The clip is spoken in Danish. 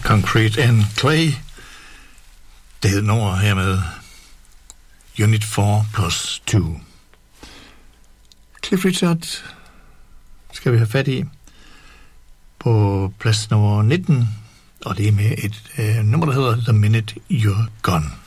Concrete and Clay. Det hed nummer her med Unit 4+2. Cliff Richard skal vi have fat i på plads nummer 19, og det er med et nummer, der hedder The Minute You're Gone.